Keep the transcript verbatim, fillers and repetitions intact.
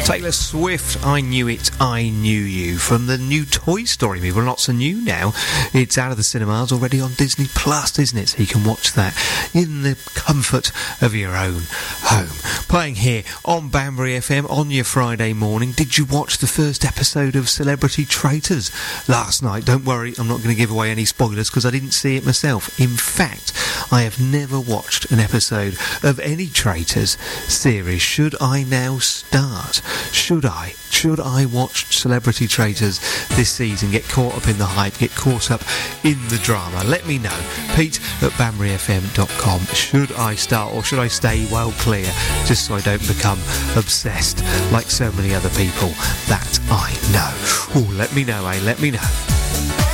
Taylor Swift, I Knew It, I Knew You, from the new Toy Story movie. Well, not so new now. It's out of the cinemas, already on Disney Plus, isn't it? So you can watch that in the comfort of your own home. Playing here on Banbury F M on your Friday morning. Did you watch the first episode of Celebrity Traitors last night? Don't worry, I'm not going to give away any spoilers because I didn't see it myself. In fact, I have never watched an episode of any Traitors series. Should I now start? Should I? Should I watch Celebrity Traitors this season? Get caught up in the hype, get caught up in the drama? Let me know. Pete at banbury f m dot com. Should I start or should I stay well clear just so I don't become obsessed like so many other people that I know? Oh, let me know, eh? Let me know.